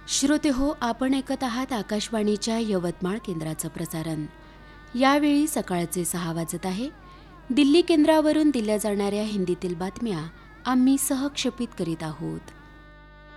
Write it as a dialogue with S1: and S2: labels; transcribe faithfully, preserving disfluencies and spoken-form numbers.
S1: श्रोते हो, आपण ऐकत आहात आकाशवाणीच्या यवतमाळ केंद्राचं प्रसारण. यावेळी सकाळचे सहा वाजत आहे. दिल्ली केंद्रावरून दिल्या जाणाऱ्या हिंदीतील बातम्या आम्ही सहक्षेपित करीत आहोत.